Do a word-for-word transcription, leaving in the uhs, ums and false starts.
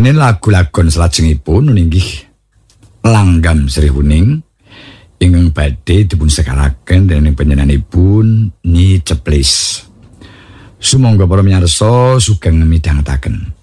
Dene lagu-lagon salajengipun inggih Langgam Sri Kuning ingkang badhe dipun sekaraken dening panjenenganipun Nyi Ceplis. Sumangga para miyarsa sugeng midhangetaken.